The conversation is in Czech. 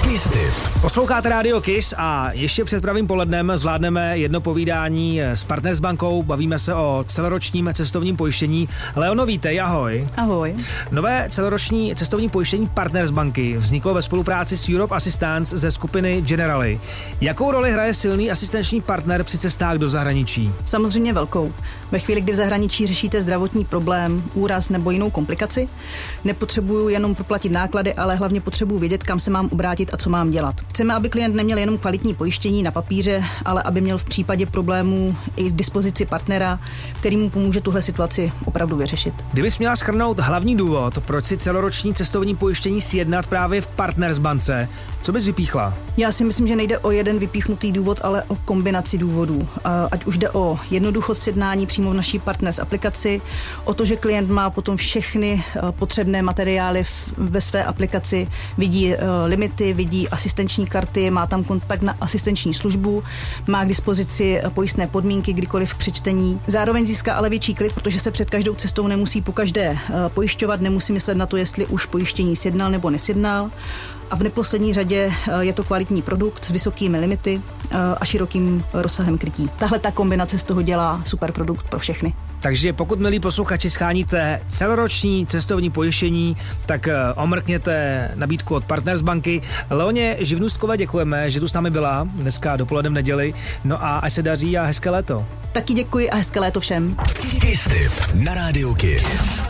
Posloucháte Radio Kiss a ještě před pravým polednem zvládneme jedno povídání s Partnersbankou. Bavíme se o celoročním cestovním pojištění. Leono, vítej, ahoj. Ahoj. Nové celoroční cestovní pojištění Partnersbanky vzniklo ve spolupráci s Europe Assistance ze skupiny Generali. Jakou roli hraje silný asistenční partner při cestách do zahraničí? Samozřejmě velkou. Ve chvíli, kdy v zahraničí řešíte zdravotní problém, úraz nebo jinou komplikaci, nepotřebuju jenom proplatit náklady, ale hlavně potřebuju vědět, kam se mám obrátit a co mám dělat. Chceme, aby klient neměl jenom kvalitní pojištění na papíře, ale aby měl v případě problémů i k dispozici partnera, který mu pomůže tuhle situaci opravdu vyřešit. Kdybys měla shrnout hlavní důvod, proč si celoroční cestovní pojištění sjednat právě v Partnersbance, co bys vypíchla? Já si myslím, že nejde o jeden vypíchnutý důvod, ale o kombinaci důvodů. Ať už jde o jednoduchost sjednání přímo v naší Partners aplikaci, o to, že klient má potom všechny potřebné materiály ve své aplikaci, vidí limity, vidí asistenční karty, má tam kontakt na asistenční službu, má k dispozici pojistné podmínky kdykoliv k přečtení. Zároveň získá ale větší klid, protože se před každou cestou nemusí pokaždé pojišťovat, nemusí myslet na to, jestli už pojištění sjednal nebo nesjednal. A v neposlední řadě je to kvalitní produkt s vysokými limity a širokým rozsahem krytí. Tahle ta kombinace z toho dělá super produkt pro všechny. Takže pokud, milí posluchači, scháníte celoroční cestovní pojištění, tak omrkněte nabídku od Partnersbanky. Leoně Živnůstkové děkujeme, že tu s námi byla dneska dopoledne v neděli. No a ať se daří a hezké léto. Taky děkuji a hezké léto všem. Kiss Tip na Radio Kiss.